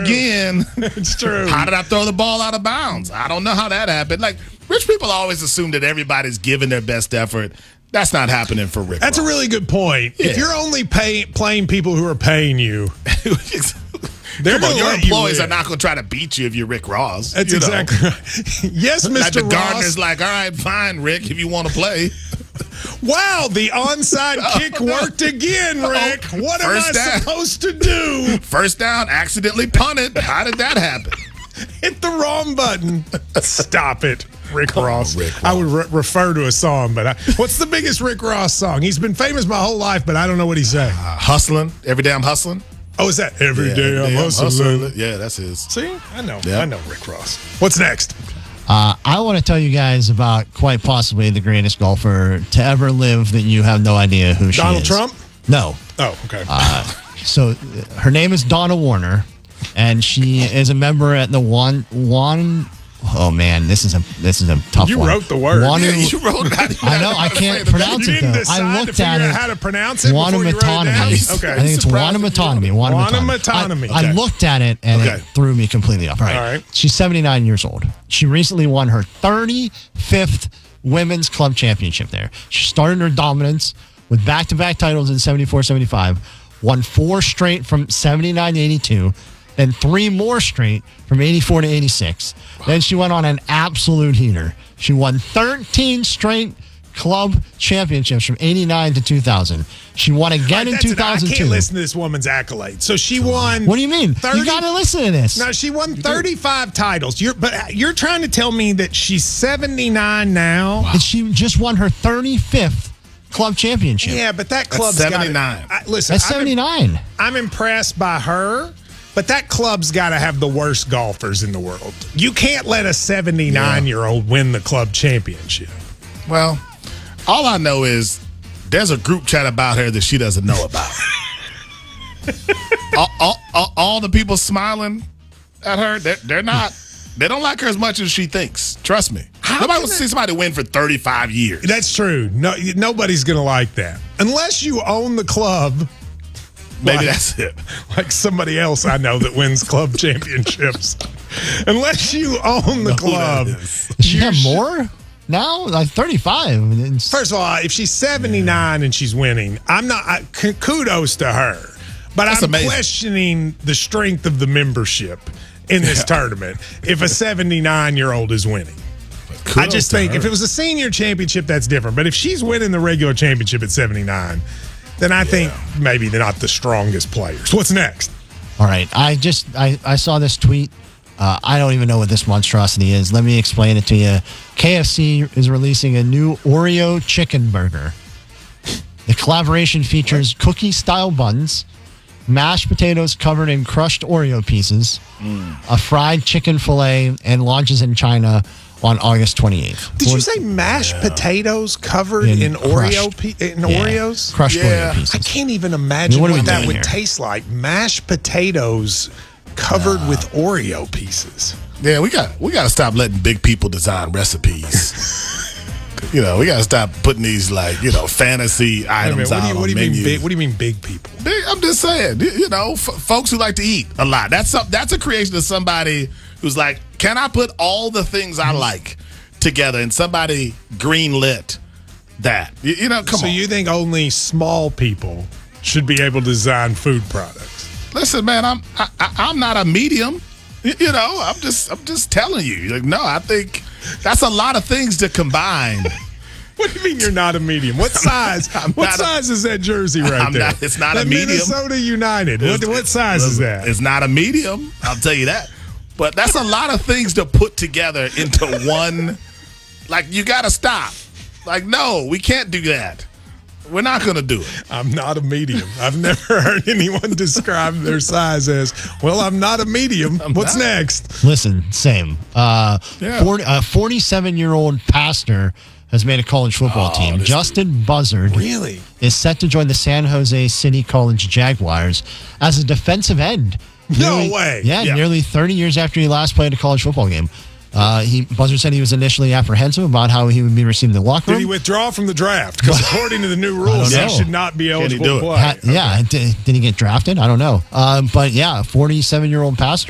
again. It's true. How did I throw the ball out of bounds? I don't know how that happened. Like, rich people always assume that everybody's giving their best effort. That's not happening for Rick That's Ross. a really good point. Yeah. If you're only playing people who are paying you, they're Come on, gonna your let you employees win. are not going to try to beat you if you're Rick Ross. That's you know. exactly right. Yes, Mr. Like the Ross. gardener's like, all right, fine, Rick, if you want to play. Wow, the onside kick worked again, Rick. What am I First down. supposed to do? First down, accidentally punted. How did that happen? Hit the wrong button. Stop it, Rick Ross. Rick Ross. I would refer to a song, but what's the biggest Rick Ross song? He's been famous my whole life, but I don't know what he's saying. Hustling. Every day I'm hustling. Oh, is that Every Day I'm Hustling? Yeah, that's his. See? I know. Yeah. I know Rick Ross. What's next? I want to tell you guys about quite possibly the greatest golfer to ever live that you have no idea who she is. Donald Trump? No. Oh, okay. So her name is Donna Warner, and she is a member at the Oh man, this is a tough You one. wrote the word. Wanu, Yeah, you wrote it. I know I can't pronounce you it didn't though. decide I to looked figure at out it. how to pronounce it before you wrote it down? Wanamatanomy. Okay. I think it's Wanamatanomy. Wanamatanomy. I looked at it and Okay. it threw me completely off. All right. She's 79 years old. She recently won her 35th Women's Club Championship there. She started her dominance with back-to-back titles in 74-75, won 4 straight from 79 to 82, then 3 more straight from 84 to 86. Then she went on an absolute heater. She won 13 straight club championships from 89 to 2000. She won again in That's it. 2002. I can't listen to this woman's accolades. So she won. What do you mean? 30 You got to listen to this. No, she won 35 titles. You're trying to tell me that she's 79 now? And she just won her 35th club championship. Yeah, but that club's That's gotta- 79. Listen, That's 79. I'm impressed by her, but that club's got to have the worst golfers in the world. You can't let a 79-year-old win the club championship. Well, all I know is there's a group chat about her that she doesn't know about. all the people smiling at her, they're not. They don't like her as much as she thinks. Trust me. Nobody wants to see somebody win for 35 years. That's true. No, nobody's going to like that. Unless you own the club. Maybe that's it. Like somebody else I know that wins club championships. Unless you own the club. Does she have more now? Like 35. First of all, if she's 79 and she's winning, kudos to her. But That's I'm amazing. questioning the strength of the membership in this tournament if a 79-year-old is winning. I just think if it was a senior championship, that's different. But if she's winning the regular championship at 79, then I think maybe they're not the strongest players. What's next? All right. I saw this tweet. I don't even know what this monstrosity is. Let me explain it to you. KFC is releasing a new Oreo chicken burger. The collaboration features cookie-style buns, mashed potatoes covered in crushed Oreo pieces, a fried chicken fillet, and launches in China on August 28th. Did you say mashed potatoes covered in crushed. Oreos? Crushed Yeah. Oreo pieces. I can't even imagine What are we what that doing would here? taste like. Mashed potatoes covered with Oreo pieces. Yeah, we got to stop letting big people design recipes. We got to stop putting these fantasy items out What do on you mean menus. big? What do you mean big people? I'm just saying, folks who like to eat a lot. That's a creation of somebody who's like, can I put all the things I like together? And somebody greenlit that. Come So on. you think only small people should be able to design food products? Listen, man, I'm not a medium. I'm just telling you. Like, no, I think that's a lot of things to combine. What do you mean you're not a medium? What size? What size is that jersey right there? It's not the a medium. Minnesota United. What size is that? It's not a medium. I'll tell you that. But that's a lot of things to put together into one. Like, you got to stop. Like, no, we can't do that. We're not going to do it. I'm not a medium. I've never heard anyone describe their size as, well, I'm not a medium. What's next? Listen, same. A 47-year-old pastor has made a college football team. Justin Buzzard Really? is set to join the San Jose City College Jaguars as a defensive end. No way. Yeah, Yeah. nearly 30 years after he last played a college football game. Buzzard said he was initially appreciative about how he would be received in the locker Did room. he withdraw from the draft? Because according to the new rules, know. he should not be eligible do to it? play. Yeah, did he get drafted? I don't know. But yeah, 47-year-old pastor.